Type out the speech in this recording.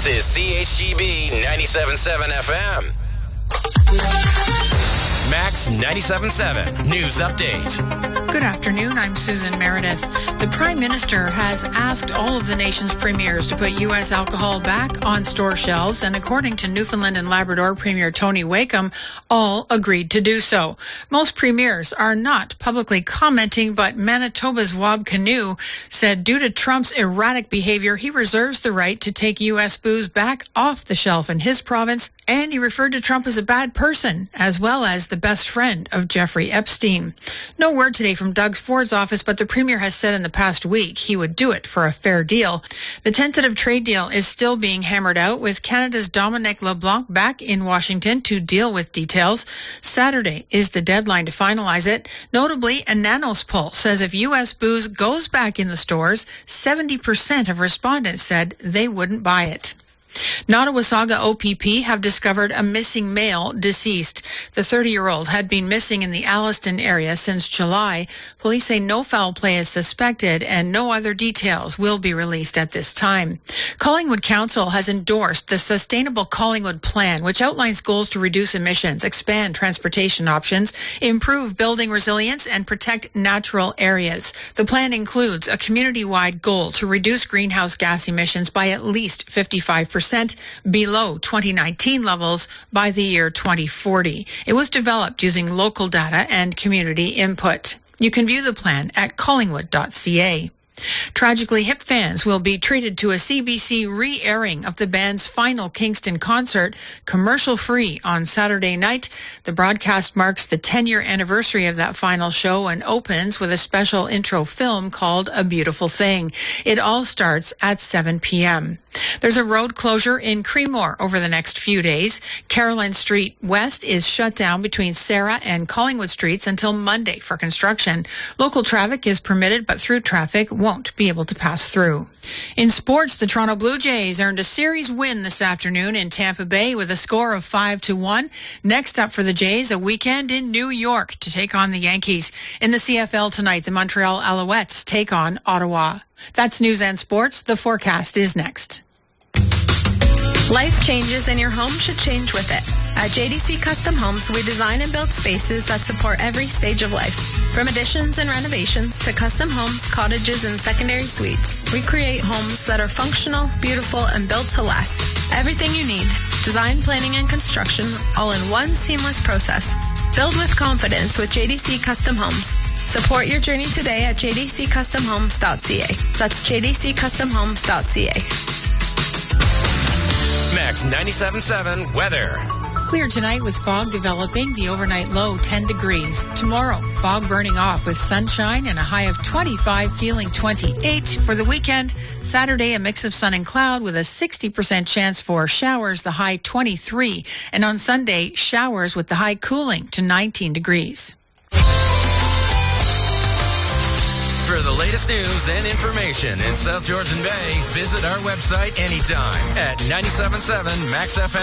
is CHGB 97.7 FM. Max 97.7 News Update. Good afternoon, I'm Susan Meredith. The Prime Minister has asked all of the nation's premiers to put U.S. alcohol back on store shelves, and according to Newfoundland and Labrador Premier Tony Wakeham, all agreed to do so. Most premiers are not publicly commenting, but Manitoba's Wab Kinew said due to Trump's erratic behavior, he reserves the right to take U.S. booze back off the shelf in his province, and he referred to Trump as a bad person, as well as the best friend of Jeffrey Epstein. No word today from Doug Ford's office, but the Premier has said in the past week he would do it for a fair deal. The tentative trade deal is still being hammered out, with Canada's Dominic LeBlanc back in Washington to deal with details. Saturday is the deadline to finalize it. Notably, a Nanos poll says if U.S. booze goes back in the stores, 70% of respondents said they wouldn't buy it. Nottawasaga OPP have discovered a missing male deceased. The 30-year-old had been missing in the Alliston area since July. Police say no foul play is suspected and no other details will be released at this time. Collingwood Council has endorsed the Sustainable Collingwood Plan, which outlines goals to reduce emissions, expand transportation options, improve building resilience, and protect natural areas. The plan includes a community-wide goal to reduce greenhouse gas emissions by at least 55% below 2019 levels by the year 2040. It was developed using local data and community input. You can view the plan at collingwood.ca. Tragically, Hip fans will be treated to a CBC re-airing of the band's final Kingston concert, commercial-free, on Saturday night. The broadcast marks the 10-year anniversary of that final show and opens with a special intro film called A Beautiful Thing. It all starts at 7 p.m. There's a road closure in Creemore over the next few days. Caroline Street West is shut down between Sarah and Collingwood Streets until Monday for construction. Local traffic is permitted, but through traffic won't be able to pass through. In sports, the Toronto Blue Jays earned a series win this afternoon in Tampa Bay with a score of 5-1. Next up for the Jays, a weekend in New York to take on the Yankees. In the CFL tonight, the Montreal Alouettes take on Ottawa. That's news and sports. The forecast is next. Life changes and your home should change with it. At JDC Custom Homes, we design and build spaces that support every stage of life. From additions and renovations to custom homes, cottages, and secondary suites, we create homes that are functional, beautiful, and built to last. Everything you need, design, planning, and construction, all in one seamless process. Build with confidence with JDC Custom Homes. Support your journey today at jdccustomhomes.ca. That's jdccustomhomes.ca. Max 97.7 weather. Clear tonight with fog developing, the overnight low 10 degrees. Tomorrow, fog burning off with sunshine and a high of 25, feeling 28. For the weekend, Saturday, a mix of sun and cloud with a 60% chance for showers, the high 23. And on Sunday, showers with the high cooling to 19 degrees. For the latest news and information in South Georgian Bay, visit our website anytime at 97.7 MaxFM.